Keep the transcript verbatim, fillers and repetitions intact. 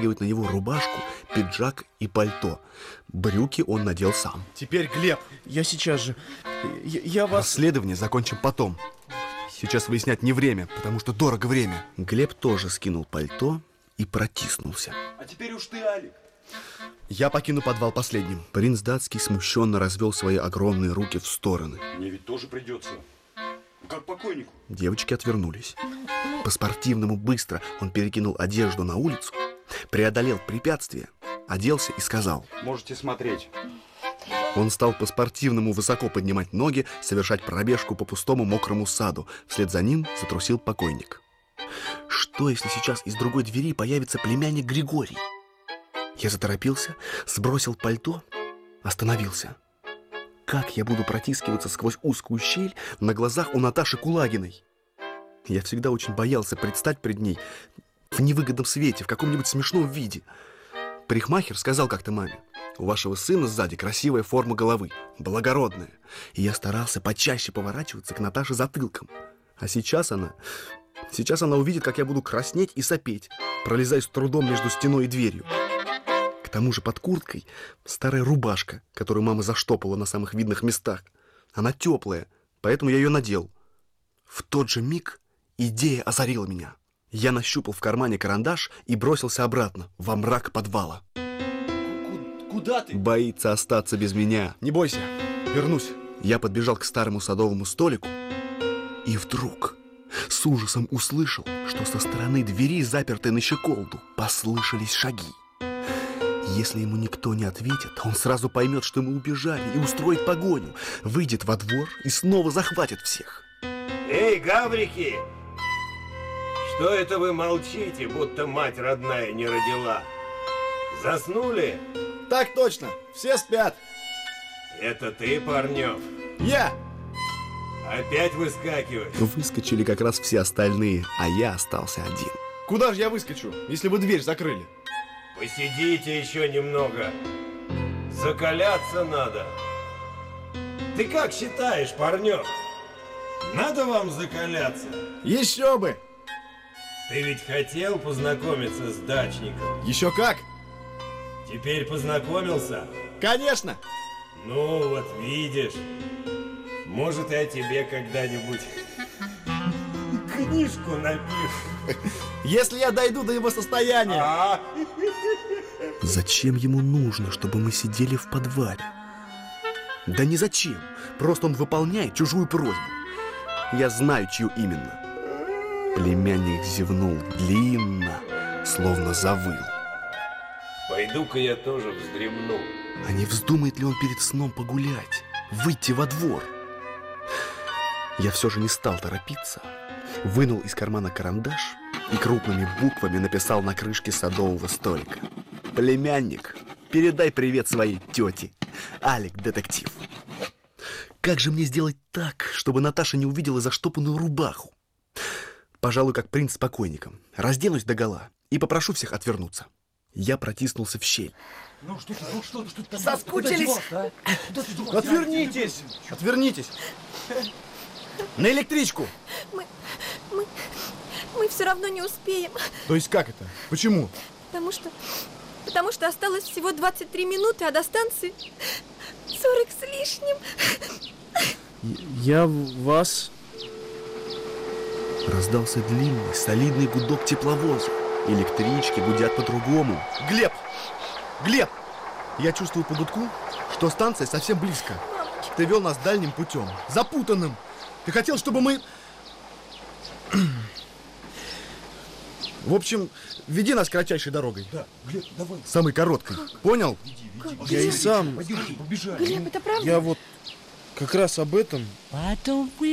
натягивать на него рубашку, пиджак и пальто. Брюки он надел сам. Теперь, Глеб, я сейчас же... Я, я вас... Расследование закончим потом. Сейчас выяснять не время, потому что дорого время. Глеб тоже скинул пальто и протиснулся. А теперь уж ты, Алик. Я покину подвал последним. Принц датский смущенно развел свои огромные руки в стороны. Мне ведь тоже придется. Как покойнику. Девочки отвернулись. По-спортивному быстро он перекинул одежду на улицу, преодолел препятствие, оделся и сказал: можете смотреть. Он стал по-спортивному высоко поднимать ноги, совершать пробежку по пустому мокрому саду. Вслед за ним затрусил покойник. Что, если сейчас из другой двери появится племянник Григорий? Я заторопился, сбросил пальто, остановился. Как я буду протискиваться сквозь узкую щель на глазах у Наташи Кулагиной? Я всегда очень боялся предстать перед ней в невыгодном свете, в каком-нибудь смешном виде. Парикмахер сказал как-то маме: у вашего сына сзади красивая форма головы, благородная. И я старался почаще поворачиваться к Наташе затылком. А сейчас она... Сейчас она увидит, как я буду краснеть и сопеть, пролезая с трудом между стеной и дверью. К тому же под курткой старая рубашка, которую мама заштопала на самых видных местах. Она теплая, поэтому я ее надел. В тот же миг идея озарила меня. Я нащупал в кармане карандаш и бросился обратно, во мрак подвала. Куда ты? Боится остаться без меня. Не бойся, вернусь. Я подбежал к старому садовому столику и вдруг с ужасом услышал, что со стороны двери, запертой на щеколду, послышались шаги. Если ему никто не ответит, он сразу поймет, что мы убежали, и устроит погоню, выйдет во двор и снова захватит всех. Эй, гаврики! Что это вы молчите, будто мать родная не родила? Заснули? Так точно, все спят. Это ты, Парнев? Я! Опять выскакиваешь? Выскочили как раз все остальные, а я остался один. Куда же я выскочу, если вы дверь закрыли? Посидите еще немного. Закаляться надо. Ты как считаешь, Парнев? Надо вам закаляться? Еще бы! Ты ведь хотел познакомиться с дачником? Еще как! Теперь познакомился? Конечно! Ну, вот видишь. Может, я тебе когда-нибудь книжку напишу. Если я дойду до его состояния. А? Зачем ему нужно, чтобы мы сидели в подвале? Да не зачем. Просто он выполняет чужую просьбу. Я знаю, чью именно. Племянник зевнул длинно, словно завыл. Пойду-ка я тоже вздремну. А не вздумает ли он перед сном погулять, выйти во двор? Я все же не стал торопиться. Вынул из кармана карандаш и крупными буквами написал на крышке садового столика: племянник, передай привет своей тете. Алик, детектив. Как же мне сделать так, чтобы Наташа не увидела заштопанную рубаху? Пожалуй, как принц с покойником. Разденусь догола и попрошу всех отвернуться. Я протиснулся в щель. Ну что ты, ну что ты, что ты? Соскучились? А? Куда ты девался? Отвернитесь! Отвернитесь! На электричку! Мы, мы, мы все равно не успеем. То есть как это? Почему? Потому что, потому что осталось всего двадцать три минуты, а до станции сорок с лишним. Я вас... Раздался длинный, солидный гудок тепловоза. Электрички гудят по-другому. Глеб! Глеб! Я чувствую по гудку, что станция совсем близко. Мамочка. Ты вел нас дальним путем, запутанным. Ты хотел, чтобы мы... В общем, веди нас кратчайшей дорогой. Да, Глеб, давай. Самой короткой. Понял? Веди, Как? веди. Я и сам... Пойдемте, побежали. Глеб, это правда? Я вот как раз об этом...